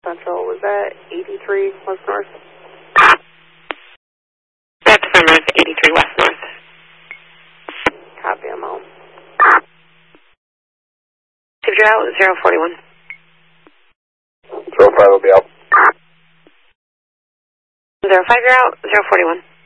Central, was that 83 West North? That's affirmative, 83 West North. Copy, I'm home. If you're out, 041. 05 will be out. 05, you're out, 041.